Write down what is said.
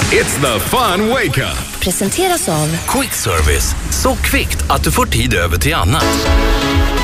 It's the fun wake-up. Presenteras av Quick Service. Så kvickt att du får tid över till annat.